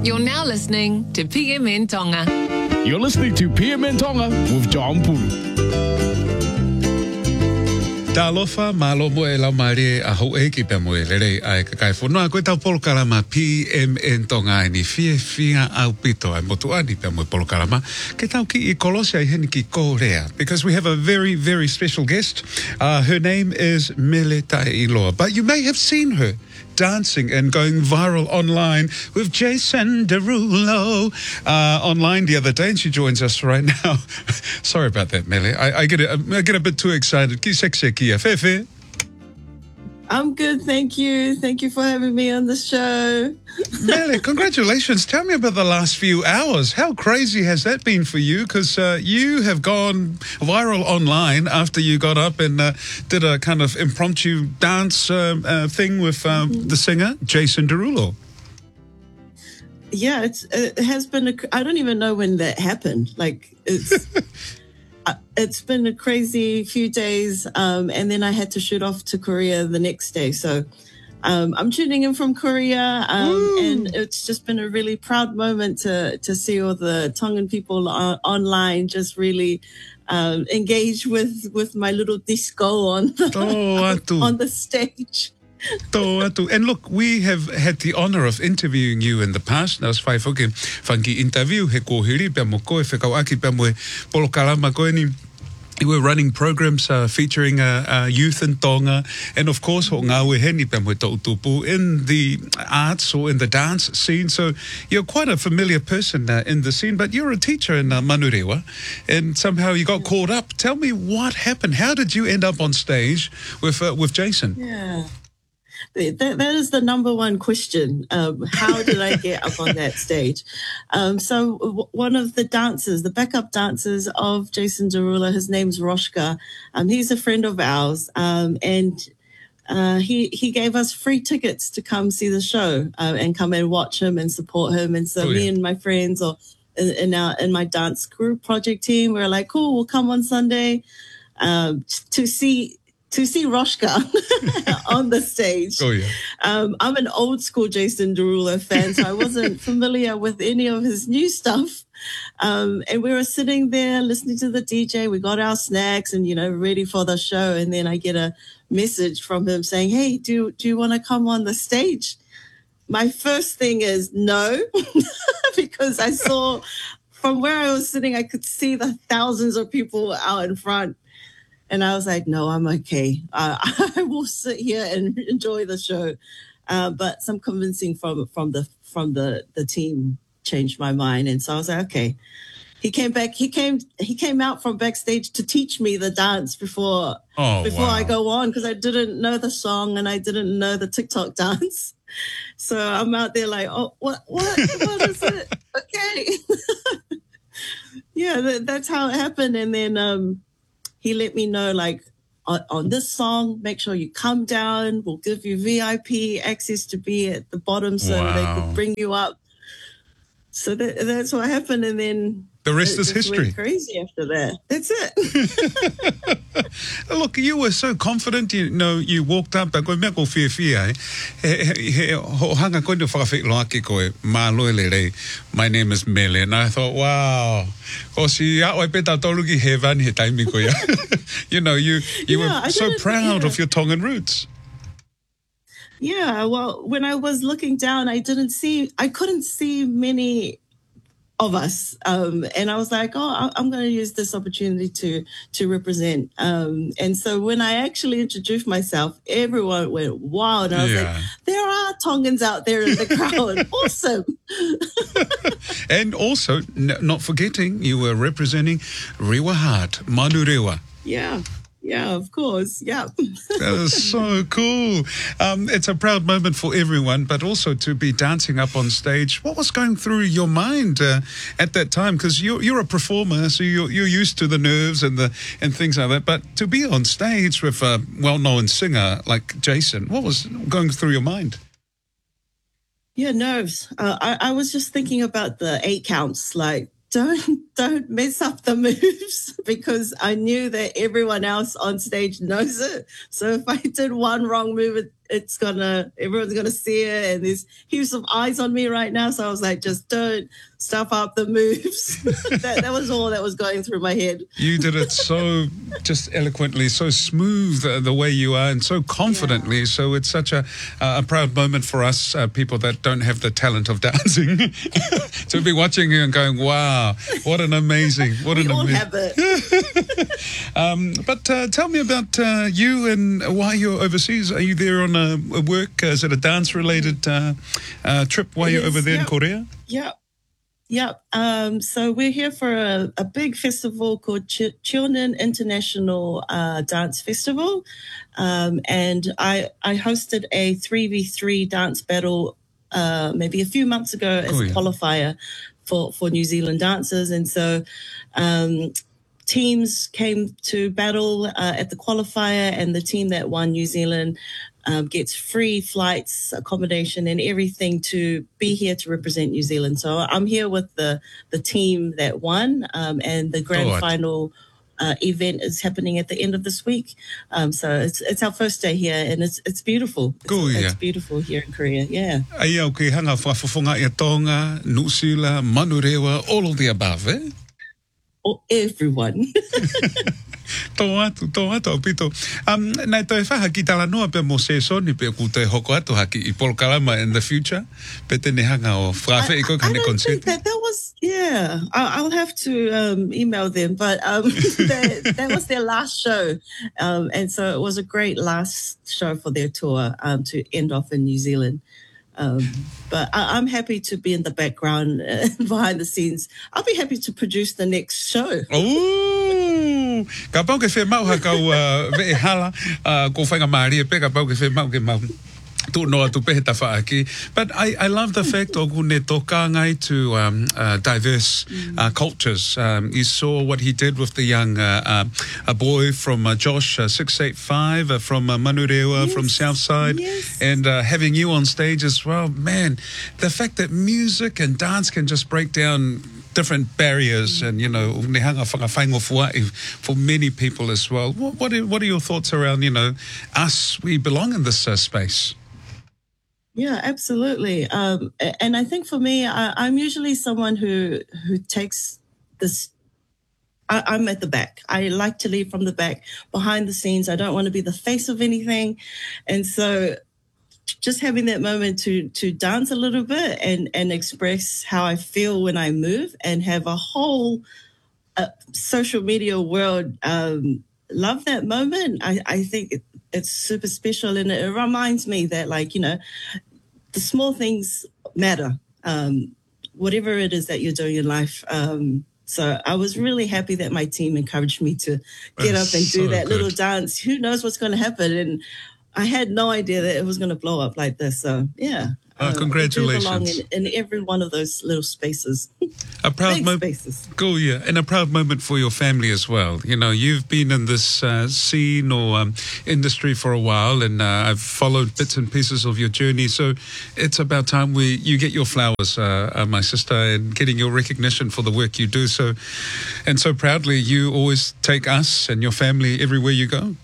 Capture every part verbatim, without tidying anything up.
You're now listening to P M N Tonga. You're listening to P M N Tonga with John Pulu. Ta alofa, malo mo e lau maare a hau e ki pia mo e lere ai kakai whanua. Koe tau polokarama P M N Tonga e ni fie fia au pito ai motu ani pia mo e polokarama. Ke tau ki I Kolosia I heni ki Korea. Because we have a very, very special guest. Uh, her name is Mele Tailoa. But you may have seen her dancing and going viral online with Jason Derulo uh, online the other day, and she joins us right now. Sorry about that, Mele. I, I get a, I get a bit too excited. Ki sexy kia fefe. I'm good, thank you. Thank you for having me on the show. Mele, congratulations. Tell me about the last few hours. How crazy has that been for you? Because uh, you have gone viral online after you got up and uh, did a kind of impromptu dance uh, uh, thing with uh, mm-hmm. the singer, Jason Derulo. Yeah, it's, it has been, a, I don't even know when that happened. Like, it's... It's been a crazy few days, um, and then I had to shoot off to Korea the next day. So um, I'm tuning in from Korea, um, and it's just been a really proud moment to to see all the Tongan people on, online just really um, engage with with my little disco on the, oh, on the stage. And look, we have had the honor of interviewing you in the past. Nā whai whoke whangi interview he kōhiri pia mo koe whekau aki pia mo e polokarama koe ni. You were running programs uh, featuring uh, uh, youth in Tonga, and of course, ho ngā weheni pia mo e tautupu in the arts or in the dance scene. So you're quite a familiar person uh, in the scene, but you're a teacher in uh, Manurewa, and somehow you got caught up. Tell me what happened. How did you end up on stage with uh, with Jason? Yeah. That, that is the number one question. Um, how did I get up on that stage? Um, so w- one of the dancers, the backup dancers of Jason Derulo, his name's Roshka. Um, he's a friend of ours. Um, and uh, he, he gave us free tickets to come see the show uh, and come and watch him and support him. And so oh, yeah. me and my friends or in, in, our, in my dance group project team, we were like, cool, we'll come on Sunday um, to see to see Roshka on the stage. Oh, yeah. Um, I'm an old school Jason Derulo fan, so I wasn't familiar with any of his new stuff. Um, and we were sitting there listening to the D J. We got our snacks and, you know, ready for the show. And then I get a message from him saying, hey, do, do you want to come on the stage? My first thing is no, because I saw from where I was sitting, I could see the thousands of people out in front. And I was like, no, I'm okay. Uh, I will sit here and enjoy the show. Uh, but some convincing from from the from the, the team changed my mind. And so I was like, okay. He came back. He came. He came out from backstage to teach me the dance before oh, before wow. I go on, because I didn't know the song and I didn't know the TikTok dance. So I'm out there like, oh, what what what is it? Okay. yeah, that, that's how it happened. And then. Um, He let me know, like, on, on this song, make sure you come down. We'll give you V I P access to be at the bottom so wow. they could bring you up. So that, that's what happened. And then the rest it is history. Went crazy after that. That's it. Look, you were so confident. You know, you walked up. Koe mea ko fia fia, eh? Ho hanga koe no whakawhiklo aki koe, mā loe le rei, my name is Mele. And I thought, wow, ko si a oi peta tolu ki he vani he taimi koe. You know, you, you yeah, were so proud yeah. of your Tongan roots. Yeah, well, when I was looking down, I didn't see, I couldn't see many of us. Um, and I was like, oh, I'm going to use this opportunity to, to represent. Um, and so when I actually introduced myself, everyone went wild. And I was yeah. like, there are Tongans out there in the crowd. Awesome. And also, n- not forgetting, you were representing Rewa Heart, Manurewa. Yeah. Yeah, of course. Yeah. That is so cool. Um, it's a proud moment for everyone, but also to be dancing up on stage. What was going through your mind uh, at that time? Because you're, you're a performer, so you're, you're used to the nerves and the and things like that. But to be on stage with a well-known singer like Jason, what was going through your mind? Yeah, nerves. Uh, I, I was just thinking about the eight counts, like, Don't don't mess up the moves, because I knew that everyone else on stage knows it. So if I did one wrong move, it's gonna, everyone's gonna see it, and there's heaps of eyes on me right now. So I was like, just don't stuff up the moves. that, that was all that was going through my head. You did it so just eloquently, so smooth uh, the way you are, and so confidently. Yeah. So it's such a uh, a proud moment for us uh, people that don't have the talent of dancing to be watching you and going, "Wow, what an amazing, what we an all amazing." have it. um, but uh, tell me about uh, you and why you're overseas. Are you there on a, a work? Uh, is it a dance-related uh, uh, trip while It you're is, over there yeah. in Korea? Yeah. Yep. Um, so we're here for a, a big festival called Ch- Cheonan International uh, Dance Festival. Um, and I, I hosted a three v three dance battle uh, maybe a few months ago as oh, a yeah. qualifier for, for New Zealand dancers. And so um, teams came to battle uh, at the qualifier, and the team that won, New Zealand, Um, gets free flights, accommodation, and everything to be here to represent New Zealand. So I'm here with the the team that won, um, and the grand oh, final uh, event is happening at the end of this week. Um, so it's it's our first day here, and it's it's beautiful. It's, Cool, yeah. it's beautiful here in Korea. Yeah. Ai au ke hanga whafafonga i Tonga, Nusila, Manurewa, all of the above, eh? Oh, everyone. Tō atu, tō atu, au pito. Um, nai toi whaha ki tala noa pe mo se soni pe ku te hoko atu haki i Polokalama in the future. Pe te hanga o whawhi i ko I kane don't concert. think that that was, yeah, I, I'll have to um, email them, but um, that, that was their last show. Um, and so it was a great last show for their tour um, to end off in New Zealand. Um, but I, I'm happy to be in the background, uh, behind the scenes. I'll be happy to produce the next show. Ooh! Ka pau ke whi mau haka u uh, ve hala, uh, ko whainga maari e pe ka pau ke whi mau ke mau. Tu noa tu pehe ta whaaki. But I, I love the fact of ne toka ngai to um, uh, diverse uh, cultures. Um, you saw what he did with the young uh, uh, a boy from uh, Josh uh, six eight five uh, from uh, Manurewa, Yes, from Southside, yes. and uh, having you on stage as well. Man, the fact that music and dance can just break down different barriers, and you know, nehanga whakawhaingo fuai for many people as well. What, what, are, what are your thoughts around, you know, us? We belong in this uh, space. Yeah, absolutely. Um, a- and I think for me, I, I'm usually someone who who takes this. I, I'm at the back. I like to lead from the back, behind the scenes. I don't want to be the face of anything, and so just having that moment to to dance a little bit and and express how I feel when I move, and have a whole uh, social media world um, love that moment. I I think it, it's super special, and it reminds me that, like, you know, the small things matter, um, whatever it is that you're doing in life. Um, so I was really happy that my team encouraged me to get That's up and do so that good. little dance. Who knows what's going to happen? And I had no idea that it was going to blow up like this. So, yeah. Oh, Uh, we do congratulations. belong in, in every one of those little spaces. A proud Big moment. spaces. Cool, yeah. And a proud moment for your family as well. You know, you've been in this uh, scene or um, industry for a while, and uh, I've followed bits and pieces of your journey. So it's about time we you get your flowers, uh, uh, my sister, and getting your recognition for the work you do. So, and so proudly, you always take us and your family everywhere you go.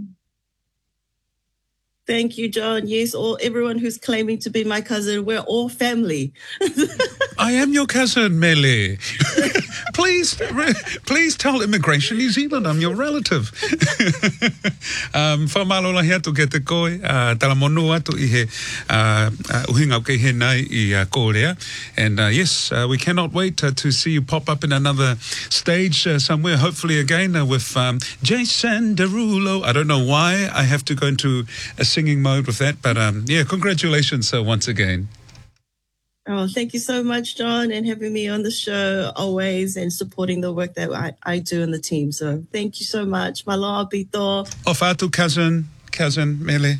Thank you, John. Yes, all everyone who's claiming to be my cousin, we're all family. I am your cousin, Mele. please, re- please tell Immigration New Zealand I'm your relative. um, whamalola hea tu ke te koe, uh, tala monu atu i he uh, uh, uhinga o ke he nai i uh, Korea. And uh, yes, uh, we cannot wait uh, to see you pop up in another stage uh, somewhere, hopefully again uh, with um, Jason Derulo. I don't know why I have to go into a singing mode with that, but um, yeah, congratulations uh, once again. Oh, thank you so much, John, and having me on the show always, and supporting the work that I, I do in the team. So thank you so much. Maloha pito. Ofatu, cousin, cousin, Mele.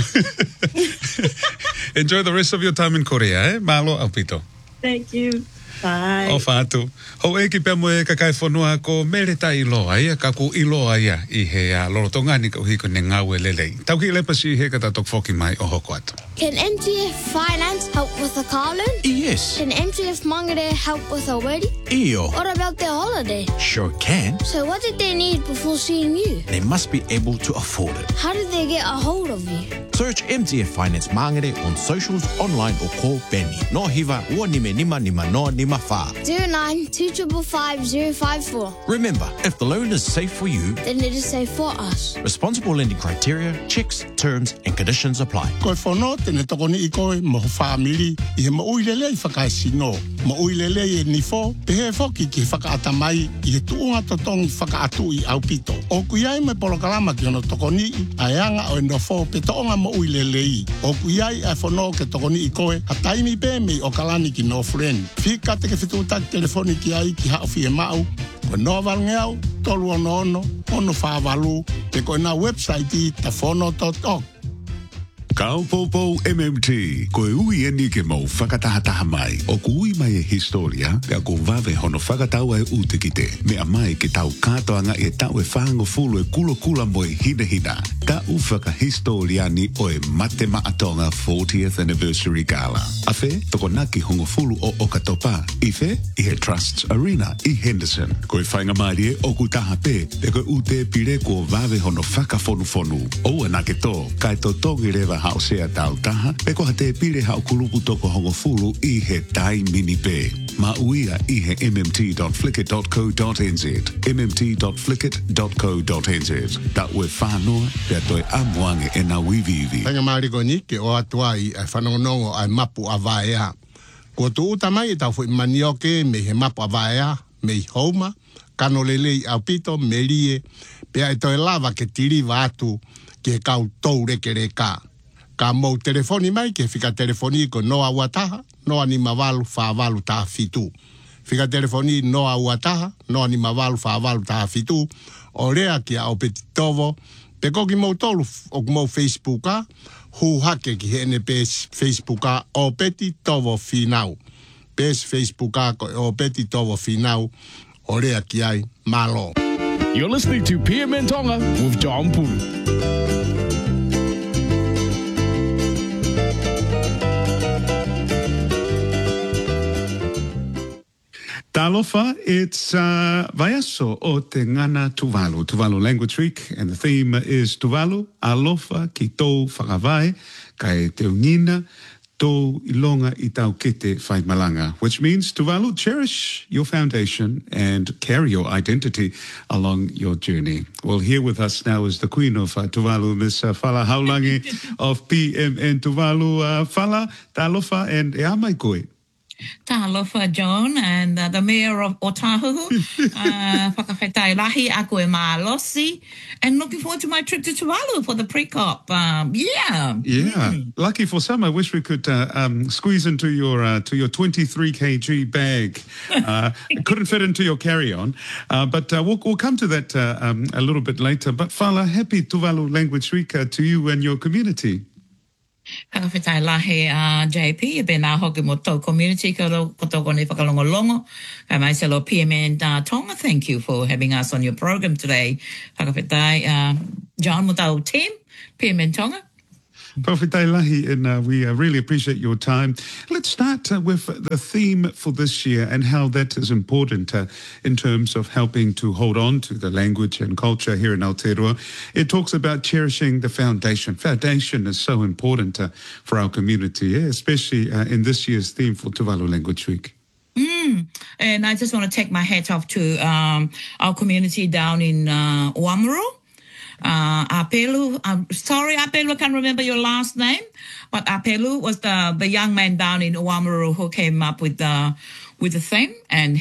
Enjoy the rest of your time in Korea, eh? Malo Alpito. Thank you. Bye. Ofatu. Ho e ki pia mo e kakai whanua ko mere ta iloa ia, ka ko iloa ia i he a lorotonga ni ka uhi ko ne ngawe lelei. Tau ki lepa si he ka tatok whoki mai o hoko atu. Can M T F Finance help with a car loan? Yes, Can M T F Mangere help with a wedding? Eo. What about their holiday? Sure can. So what did they need before seeing you? They must be able to afford it. How did they get a hold of you? Search M T F Finance Mangere on socials, online or call Benny. No hiva, ua nime nima nima no nima fa. zero nine two five five zero five four. Remember, if the loan is safe for you, Then it is safe for us. responsible lending criteria, checks, terms and conditions apply. Koe whanau tene tokoni i koe mo ho whaamiri i he mauilele i whakaesino. Mauilele i e nifo, pehe foki ki whakaatamai i he tuunga totongi whakaatu i aupito. O kuiai me polokalama ki ono tokoni i aeanga o enofo pe toonga mauilele i. O kuiai ai whanau ke tokoni i koe a taimi pe me o kalani ki no friend. Whika te ke whituutaki telefoni ki ai ki hauwhi e mau. Ko noa walngeau, tolu ono ono, ono whawalu, te koe na website i tafono dot org. Kaupopo M M T, koe ui e ni ke mau whakatahataha mai. O ku ui mai e historia, pia ko vave hono whakataua e ute ki te. Mea mai ke tau katoanga e tau e whango fulu e kulo kula mo e hina hina. Ta u whakahistoriani o e mate maatonga fortieth anniversary gala. A whe, toko naki hongo fulu o Okatopa. I whe, i he Trusts Arena i Henderson. Koe whainga maari e o ku taha pe, pe koe ute pire ko vave hono whakafonu fonu. O e nake tō, kai tō tongi rewa hao sea tau taha, pe koha te pire hao kulupu toko hongo fulu i he tai mini pe. Ma uia i he m m t dot flickr dot co dot n z, m m t dot flickr dot co dot n z. Ta ue whanoa, pia toi amuange e na wivivi. Tanga maari ko ni ke o atua i ai whanongonongo ai mapu a vaea. Ko tu uta mai tau fui manioke me he mapu a vaea, me i houma, kano lele i aupito, me rie, pia e toi lava ke tiri vatu ke kau tau reke reka. Ka mou telefoni mai ke fika telefoni ko noa wataha, noa ni mawalu whawalu taha fitu. Fika telefoni noa wataha, noa ni mawalu whawalu taha fitu. O rea ki a o peti tovo, pe koki mou tolu o mou Facebooka, hu hake ki hene pes Facebooka o peti tovo finau. Pes Facebooka ko o peti tovo finau, o rea ki ai malo. You're listening to P M N Tonga with John Pulu. Talofa, it's uh, Vaiaso o te ngana Tuvalu, Tuvalu Language Week, and the theme is Tuvalu, alofa ki tō whakawai, kai te unina, tō ilonga i tau kete whai malanga, which means Tuvalu, cherish your foundation and carry your identity along your journey. Well, here with us now is the Queen of uh, Tuvalu, Miss uh, Fala Haulangi of P M N Tuvalu. Uh, Fala, talofa, and e amai koe. Talofa John and uh, the mayor of Otahuhu, uh, whakawhetai lahi a koe Maalosi, and looking forward to my trip to Tuvalu for the pre-cop. Um, yeah. Yeah. Mm. Lucky for some, I wish we could uh, um, squeeze into your uh, to your twenty-three kilogram bag. Uh, it couldn't fit into your carry-on, uh, but uh, we'll, we'll come to that uh, um, a little bit later. But Fala, happy Tuvalu Language Week uh, to you and your community. Whakawhetai lahi a uh, J P, e pēnā hoki mo tau community ka toko ne whakalongolongo. Kai mai selo P M N uh, Tonga, thank you for having us on your program today. Whakawhetai, uh, John mo tau team, P M N Tonga. Whakawhetai lahi, and uh, we uh, really appreciate your time. Let's start uh, with the theme for this year and how that is important uh, in terms of helping to hold on to the language and culture here in Aotearoa. It talks about cherishing the foundation. Foundation is so important uh, for our community, yeah? especially uh, in this year's theme for Tuvalu Language Week. Mm. And I just want to take my hat off to um, our community down in uh, Oamaru. Uh, Apelu, I'm sorry, Apelu, I can't remember your last name, but Apelu was the, the young man down in Oamaru who came up with the, with the theme, and